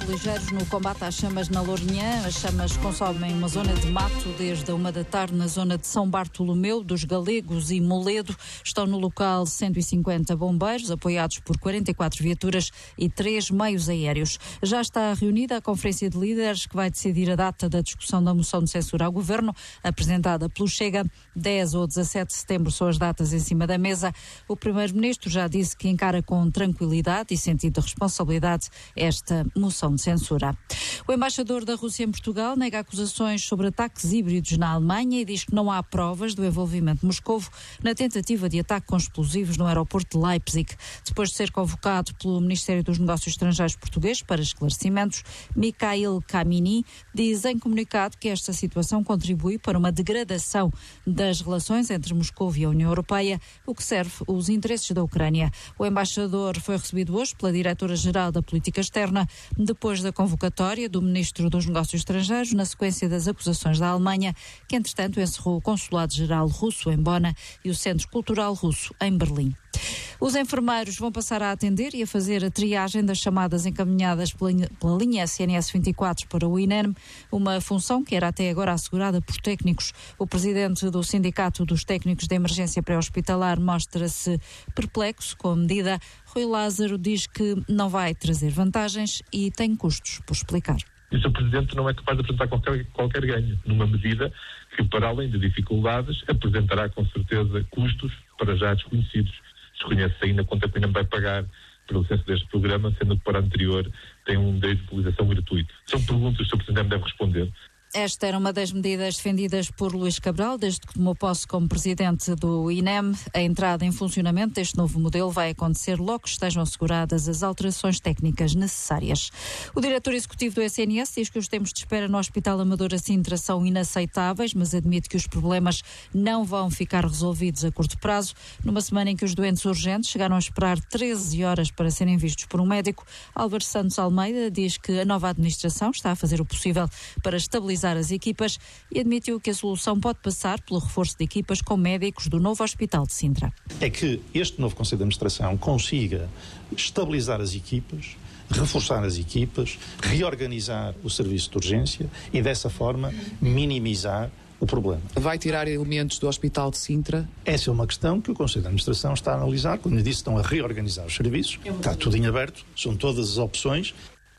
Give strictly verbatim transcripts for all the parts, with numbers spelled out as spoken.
ligeiros no combate às chamas na Lourinhã. As chamas consomem uma zona de mato desde a uma da tarde na zona de São Bartolomeu, dos Galegos e Moledo. Estão no local cento e cinquenta bombeiros, apoiados por quarenta e quatro viaturas e três meios aéreos. Já está reunida a Conferência de Líderes, que vai decidir a data da discussão da moção de censura ao Governo, apresentada pelo Chega. dez ou dezassete de setembro são as datas em cima da mesa. O Primeiro-Ministro já disse que encara com tranquilidade e sentido de responsabilidade esta moção de censura. O embaixador da Rússia em Portugal nega acusações sobre ataques híbridos na Alemanha e diz que não há provas do envolvimento de Moscovo na tentativa de ataque com explosivos no aeroporto de Leipzig. Depois de ser convocado pelo Ministério dos Negócios Estrangeiros português para esclarecimentos, Mikhail Kamini diz em comunicado que esta situação contribui para uma degradação das relações entre Moscovo e a União Europeia, o que serve os interesses da Ucrânia. O embaixador foi recebido hoje pela Diretora-Geral da Política Externa, depois da convocatória do Ministro dos Negócios Estrangeiros, na sequência das acusações da Alemanha, que entretanto encerrou o Consulado-Geral russo em Bona e o Centro Cultural russo em Berlim. Os enfermeiros vão passar a atender e a fazer a triagem das chamadas encaminhadas pela, pela linha S N S vinte e quatro para o INEM, uma função que era até agora assegurada por técnicos. O presidente do Sindicato dos Técnicos de Emergência Pré-Hospitalar mostra-se perplexo com a medida. Rui Lázaro diz que não vai trazer vantagens e tem custos por explicar. E o seu Presidente não é capaz de apresentar qualquer, qualquer ganho, numa medida que, para além de dificuldades, apresentará com certeza custos para já desconhecidos. Desconhece ainda quanto a P I N vai pagar pela licença deste programa, sendo que para o anterior tem um direito de utilização gratuito. São perguntas que o seu Presidente deve responder. Esta era uma das medidas defendidas por Luís Cabral desde que tomou posse como presidente do INEM. A entrada em funcionamento deste novo modelo vai acontecer logo que estejam asseguradas as alterações técnicas necessárias. O diretor executivo do S N S diz que os tempos de espera no Hospital Amadora Sintra são inaceitáveis, mas admite que os problemas não vão ficar resolvidos a curto prazo. Numa semana em que os doentes urgentes chegaram a esperar treze horas para serem vistos por um médico, Álvaro Santos Almeida diz que a nova administração está a fazer o possível para estabilizar as equipas e admitiu que a solução pode passar pelo reforço de equipas com médicos do novo Hospital de Sintra. É que este novo Conselho de Administração consiga estabilizar as equipas, reforçar as equipas, reorganizar o serviço de urgência e dessa forma minimizar o problema. Vai tirar elementos do Hospital de Sintra? Essa é uma questão que o Conselho de Administração está a analisar. Como lhe disse, estão a reorganizar os serviços. Está tudo em aberto, são todas as opções.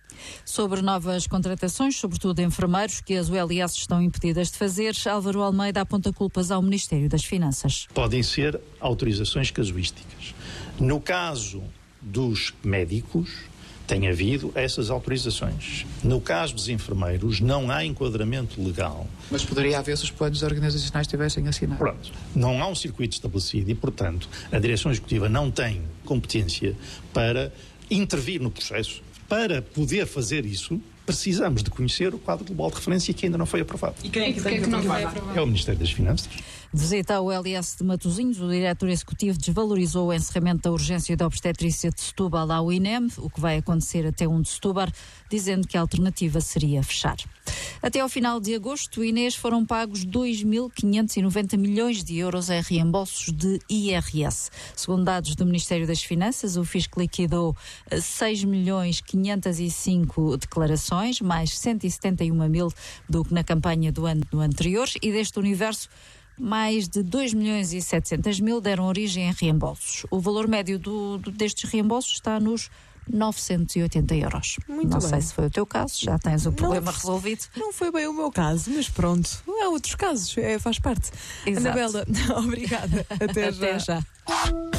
Sobre novas contratações, sobretudo enfermeiros, que as U L S estão impedidas de fazer, Álvaro Almeida aponta culpas ao Ministério das Finanças. Podem ser autorizações casuísticas. No caso dos médicos, tem havido essas autorizações. No caso dos enfermeiros, não há enquadramento legal. Mas poderia haver se os planos organizacionais tivessem assinado. Pronto. Não há um circuito estabelecido e, portanto, a Direção Executiva não tem competência para intervir no processo. Para poder fazer isso, precisamos de conhecer o quadro global de referência que ainda não foi aprovado. E quem é que, tem que não foi aprovado? É o Ministério das Finanças. Visita ao L S de Matosinhos, o diretor executivo desvalorizou o encerramento da urgência da obstetrícia de Setúbal ao INEM, o que vai acontecer até primeiro de setembro, dizendo que a alternativa seria fechar. Até ao final de agosto, Inês, foram pagos dois mil quinhentos e noventa milhões de euros em reembolsos de I R S. Segundo dados do Ministério das Finanças, o Fisco liquidou seis milhões quinhentos e cinco declarações, mais cento e setenta e uma mil do que na campanha do ano anterior, e deste universo, mais de dois milhões e setecentos mil deram origem a reembolsos. O valor médio do, do, destes reembolsos está nos novecentos e oitenta euros. Muito não bem. sei se foi o teu caso, já tens o problema não, resolvido. Não foi bem o meu caso, mas pronto. Há outros casos, é, faz parte. Exato. Anabela, obrigada. Até já. Até já.